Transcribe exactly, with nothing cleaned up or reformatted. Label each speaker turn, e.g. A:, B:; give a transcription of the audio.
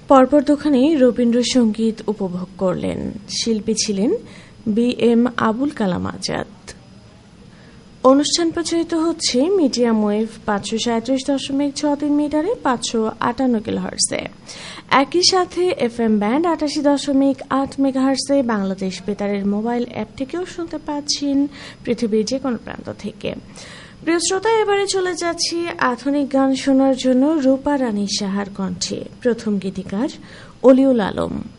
A: পরপর দোকানে রবীন্দ্রসঙ্গীত উপভোগ করলেন। শিল্পী ছিলেন বি এম আবুল কালাম আজাদ। অনুষ্ঠান প্রচারিত হচ্ছে মিডিয়াম ওয়েভ পাঁচশো সাঁত্রিশ দশমিক ছ তিন মিটারে পাঁচশো আটান্ন কিলোহার্টজে। একই সাথে এফ এম ব্যান্ড আটাশি দশমিক আট মেগাহার্টজে বাংলাদেশ বেতারের মোবাইল অ্যাপ থেকেও শুনতে পাচ্ছেন পৃথিবীর যে কোনো প্রান্ত থেকে। প্রিয় শ্রোতা, এবারে চলে যাচ্ছি আধুনিক গান শোনার জন্য রূপা রানী সাহার কণ্ঠে। প্রথম গীতিকার অলিউল আলম।